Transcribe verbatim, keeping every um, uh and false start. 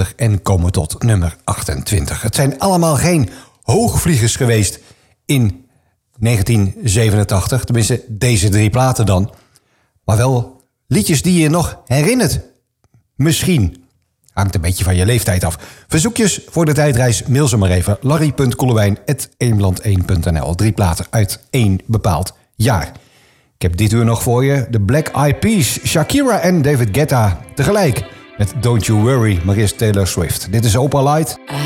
zevenenzeventig en komen tot nummer achtentwintig. Het zijn allemaal geen hoogvliegers geweest in negentien zevenentachtig. Tenminste, deze drie platen dan. Maar wel liedjes die je nog herinnert. Misschien. Hangt een beetje van je leeftijd af. Verzoekjes voor de tijdreis, mail ze maar even. larry punt koelewijn apenstaartje eemland één punt n l. Drie platen uit één bepaald jaar. Ik heb dit uur nog voor je. De Black Eyed Peas, Shakira en David Guetta. Tegelijk met Don't You Worry, maar eerst Taylor Swift. Dit is Opalite.